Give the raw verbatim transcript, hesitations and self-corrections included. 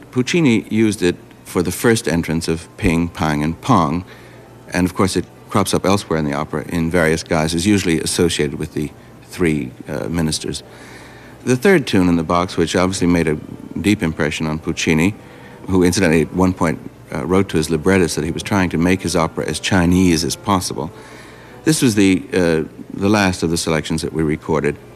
Puccini used it for the first entrance of Ping, Pang, and Pong, and of course it crops up elsewhere in the opera in various guises, usually associated with the three uh, ministers. The third tune in the box, which obviously made a deep impression on Puccini, who incidentally at one point uh, wrote to his librettist that he was trying to make his opera as Chinese as possible. This was the, uh, the last of the selections that we recorded.